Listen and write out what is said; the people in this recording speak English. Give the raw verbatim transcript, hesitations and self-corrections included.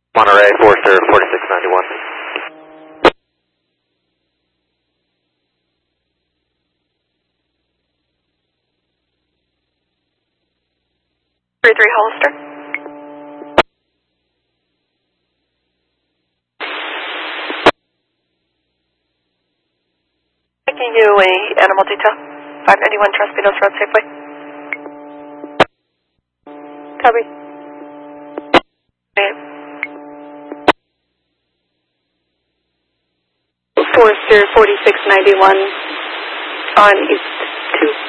Monterey, Forester, forty-six ninety-one. three three Hollister. Making you a animal detail. five ninety-one Traspinos Road, Safeway. Copy. Name. Forester forty-six ninety-one on East two.